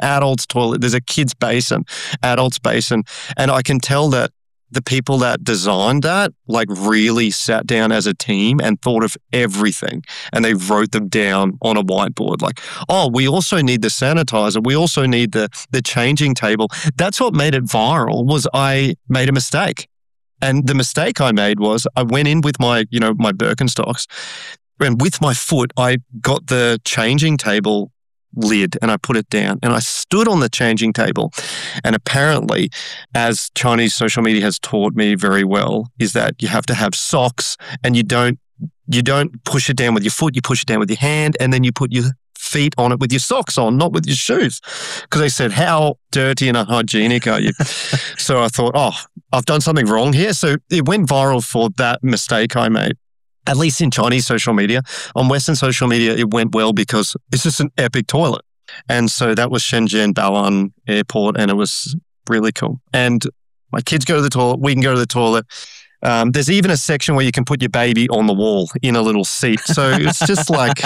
adult's toilet, there's a kid's basin, adult's basin. And I can tell that the people that designed that like really sat down as a team and thought of everything, and they wrote them down on a whiteboard. Like, oh, we also need the sanitizer. We also need the changing table. That's what made it viral. Was I made a mistake, and the mistake I made was I went in with my Birkenstocks, and with my foot I got the changing table lid and I put it down and I stood on the changing table. And apparently, as Chinese social media has taught me very well, is that you have to have socks, and you don't push it down with your foot, you push it down with your hand, and then you put your feet on it with your socks on, not with your shoes. Because they said, how dirty and unhygienic are you? So I thought, oh, I've done something wrong here. So it went viral for that mistake I made. At least in Chinese social media. On Western social media, it went well because it's just an epic toilet. And so that was Shenzhen Bao'an Airport, and it was really cool. And my kids go to the toilet, we can go to the toilet. There's even a section where you can put your baby on the wall in a little seat. So it's just like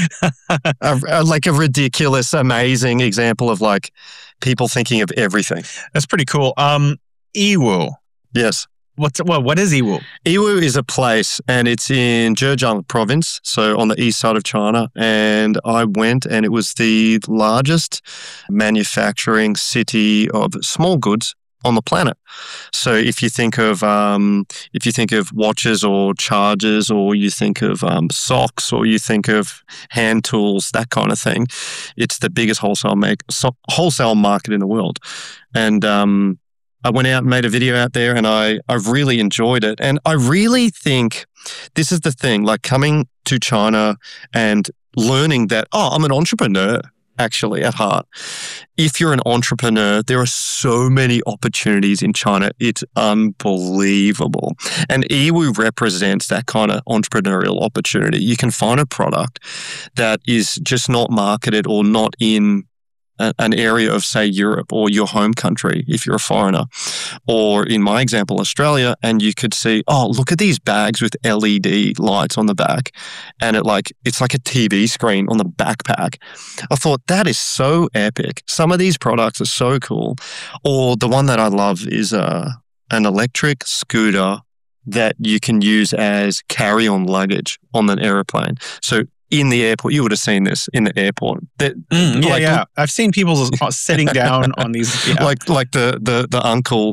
a ridiculous, amazing example of like people thinking of everything. That's pretty cool. Yiwu. Yes. What is Yiwu? Yiwu is a place, and it's in Zhejiang province, so on the east side of China. And I went, and it was the largest manufacturing city of small goods on the planet. So if you think of watches or chargers, or you think of socks, or you think of hand tools, that kind of thing, it's the biggest wholesale market in the world. And I went out and made a video out there, and I really enjoyed it. And I really think this is the thing, like coming to China and learning that, oh, I'm an entrepreneur actually at heart. If you're an entrepreneur, there are so many opportunities in China. It's unbelievable. And Yiwu represents that kind of entrepreneurial opportunity. You can find a product that is just not marketed or not in an area of, say, Europe or your home country if you're a foreigner, or in my example, Australia, and you could see, oh, look at these bags with LED lights on the back, and it's like a TV screen on the backpack. I thought that is so epic. Some of these products are so cool. Or the one that I love is an electric scooter that you can use as carry-on luggage on an airplane. So in the airport, you would have seen this in the airport. I've seen people sitting down on these. Yeah. Like the uncle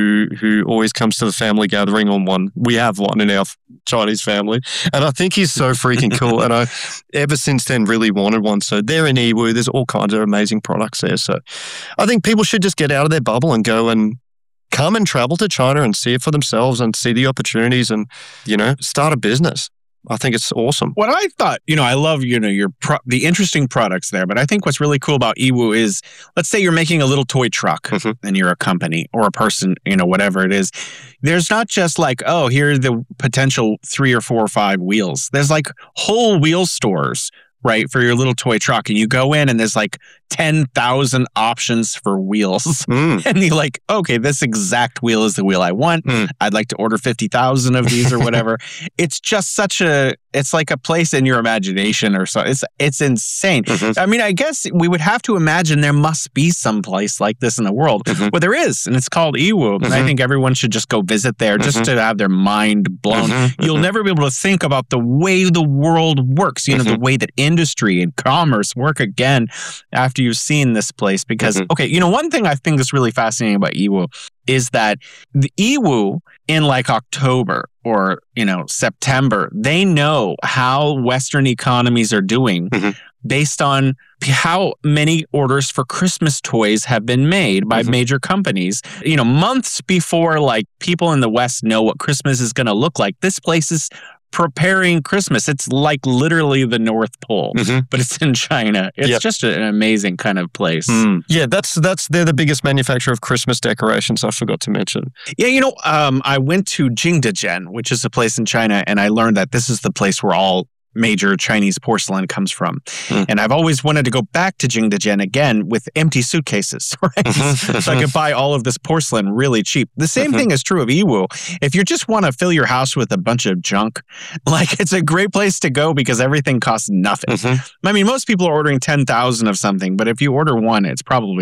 who always comes to the family gathering on one. We have one in our Chinese family, and I think he's so freaking cool. And I, ever since then, really wanted one. So they're in Yiwu. There's all kinds of amazing products there. So I think people should just get out of their bubble and go and come and travel to China and see it for themselves and see the opportunities and, start a business. I think it's awesome. What I thought, I love, the interesting products there, but I think what's really cool about Yiwu is, let's say you're making a little toy truck and you're a company or a person, whatever it is. There's not just like, oh, here are the potential 3 or 4 or 5 wheels. There's like whole wheel stores, right, for your little toy truck. And you go in and there's like 10,000 options for wheels. And you're like, okay, this exact wheel is the wheel I want. I'd like to order 50,000 of these or whatever. It's just it's like a place in your imagination or so. It's insane. I mean, I guess we would have to imagine there must be some place like this in the world. Well, there is, and it's called Yiwu. And I think everyone should just go visit there just to have their mind blown. You'll never be able to think about the way the world works, the way that industry and commerce work again after you've seen this place. Because, okay, one thing I think is really fascinating about Yiwu is that the Yiwu in like October or, September, they know how Western economies are doing based on how many orders for Christmas toys have been made by major companies. Months before like people in the West know what Christmas is going to look like, this place is preparing Christmas. It's like literally the North Pole, but it's in China. It's just an amazing kind of place. Yeah, they're the biggest manufacturer of Christmas decorations, I forgot to mention. Yeah, I went to Jingdezhen, which is a place in China, and I learned that this is the place where all major Chinese porcelain comes from. And I've always wanted to go back to Jingdezhen again with empty suitcases, right? So I could buy all of this porcelain really cheap. The same thing is true of Yiwu. If you just want to fill your house with a bunch of junk, like it's a great place to go because everything costs nothing. I mean, most people are ordering 10,000 of something, but if you order one, it's probably